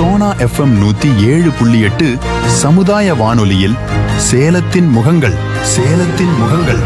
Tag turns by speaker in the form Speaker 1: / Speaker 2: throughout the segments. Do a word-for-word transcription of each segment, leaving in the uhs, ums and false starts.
Speaker 1: Sona FM நூத்தி ஏழு புள்ளி எட்டு சமுதாய வானொலியில் சேலத்தின் முகங்கள் சேலத்தின் முகங்கள்.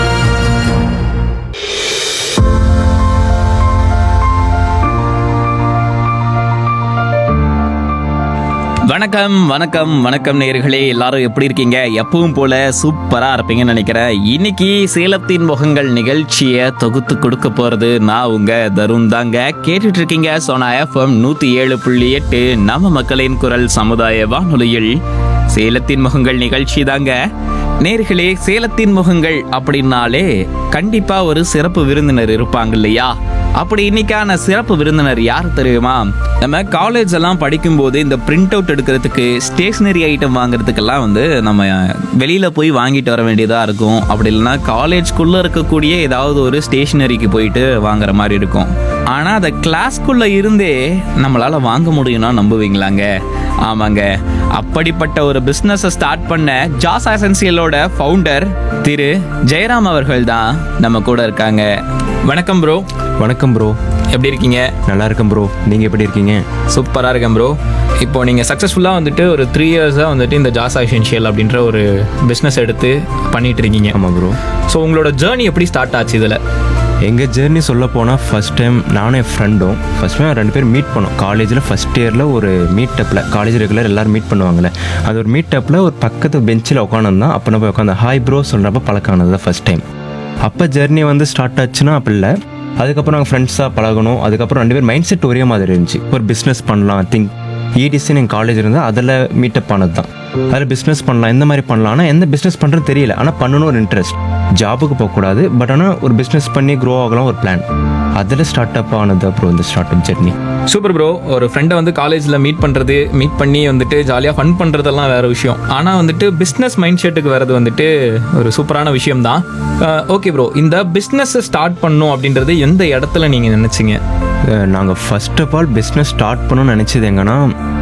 Speaker 2: வணக்கம் வணக்கம் வணக்கம் நேயர்களே, எல்லாரும் எப்படி இருக்கீங்க? எப்பவும் போல சூப்பரா இருப்பீங்கன்னு நினைக்கிறேன். இன்னைக்கு சேலத்தின் முகங்கள் நிகழ்ச்சியை தொகுத்து கொடுக்க போறது நான் உங்க தருண் தாங்க. கேட்டுட்டு இருக்கீங்க சோனா எஃப்எம் நூத்தி ஏழு புள்ளி எட்டு நம்ம மக்களின் குரல் சமுதாய வானொலியில் சேலத்தின் முகங்கள் நிகழ்ச்சி தாங்க. நேர்களே, சேலத்தின் முகங்கள் அப்படின்னாலே கண்டிப்பா ஒரு சிறப்பு விருந்தினர் இருப்பாங்க இல்லையா? அப்படி இன்னைக்கான சிறப்பு விருந்தினர் யார் தெரியுமா? நம்ம காலேஜ் எல்லாம் படிக்கும்போது இந்த பிரிண்ட் அவுட் எடுக்கிறதுக்கு, ஸ்டேஷ்னரி ஐட்டம் வாங்குறதுக்கெல்லாம் வந்து நம்ம வெளியில போய் வாங்கிட்டு வர வேண்டியதா இருக்கும். அப்படி இல்லைன்னா காலேஜ்குள்ள இருக்கக்கூடிய ஏதாவது ஒரு ஸ்டேஷ்னரிக்கு போயிட்டு வாங்குற மாதிரி இருக்கும். ஆனா அதை கிளாஸ்க்குள்ள இருந்தே நம்மளால வாங்க முடியும்னா நம்புவீங்களாங்க? ஆமாங்க, அப்படிப்பட்ட ஒரு பிசினஸ் ஸ்டார்ட் பண்ண ஜாஸ் எசென்சியலோட ஃபவுண்டர் திரு ஜெயராம் அவர்கள் தான் நம்ம கூட இருக்காங்க. வணக்கம் ப்ரோ.
Speaker 3: வணக்கம் ப்ரோ,
Speaker 2: எப்படி இருக்கீங்க?
Speaker 3: நல்லா இருக்கேன் ப்ரோ, நீங்கள் எப்படி இருக்கீங்க?
Speaker 2: சூப்பராக இருக்கேன் ப்ரோ. இப்போ நீங்கள் சக்ஸஸ்ஃபுல்லாக வந்துட்டு ஒரு த்ரீ இயர்ஸாக வந்துட்டு இந்த ஜாஸ் எசென்சியல் அப்படின்ற ஒரு பிஸ்னஸ் எடுத்து பண்ணிட்டு இருக்கீங்க.
Speaker 3: ஆமாம் ப்ரோ.
Speaker 2: ஸோ உங்களோட ஜேர்னி எப்படி ஸ்டார்ட் ஆச்சு இதில்?
Speaker 3: எங்கள் ஜேர்னி சொல்ல போனால் ஃபஸ்ட் டைம் நானும் என் ஃப்ரெண்டும் ஃபஸ்ட் டைம் ரெண்டு பேரும் மீட் பண்ணோம். காலேஜில் ஃபஸ்ட் இயரில் ஒரு மீட்டப்பில், காலேஜ் ரெகுலர் எல்லோரும் மீட் பண்ணுவாங்கள்ல, அது ஒரு மீட்டப்பில் ஒரு பக்கத்து பெஞ்சில் உட்காந்துருந்தான். அப்போ நான் போய் உட்காந்து ஹாய் ப்ரோ சொல்கிறப்ப பழக்கம் ஆனது தான் ஃபஸ்ட் டைம். அப்போ ஜேர்னி வந்து ஸ்டார்ட் ஆச்சுன்னா அப்படி இல்லை. அதுக்கப்புறம் நாங்கள் ஃப்ரெண்ட்ஸாக பழகணும். அதுக்கப்புறம் ரெண்டு பேர் மைண்ட் செட் ஒரே மாதிரி இருந்துச்சு. ஒரு பிஸ்னஸ் பண்ணலாம், திங்க் இடிசின்னு எங்கள் காலேஜ் இருந்தால் அதில் மீட்டப் ஆனது தான். அதில் பிஸ்னஸ் பண்ணலாம், எந்த மாதிரி பண்ணலாம், ஆனால் எந்த பிஸ்னஸ் பண்ணுறது தெரியல. ஆனால் பண்ணணும் ஒரு இன்ட்ரெஸ்ட், ஜாபுக்கு போகக்கூடாது, பட் ஆனால் ஒரு பிஸ்னஸ் பண்ணி க்ரோ ஆகலாம் ஒரு பிளான். அதில் ஸ்டார்ட் அப் ஆனது அப்புறம் இந்த start up journey.
Speaker 2: Super bro. ஒரு ஃப்ரெண்டை வந்து காலேஜில் மீட் பண்ணுறது, மீட் பண்ணி வந்துட்டு ஜாலியாக ஃபன் பண்ணுறதெல்லாம் வேறு விஷயம். ஆனால் வந்துட்டு பிஸ்னஸ் மைண்ட் செட்டுக்கு வர்றது வந்துட்டு ஒரு சூப்பரான விஷயம் தான். ஓகே ப்ரோ, இந்த பிஸ்னஸை ஸ்டார்ட் பண்ணணும் அப்படின்றது எந்த இடத்துல நீங்கள் நினச்சிங்க?
Speaker 3: நாங்கள் first of all business start பண்ணணும்னு நினச்சது எங்கன்னா,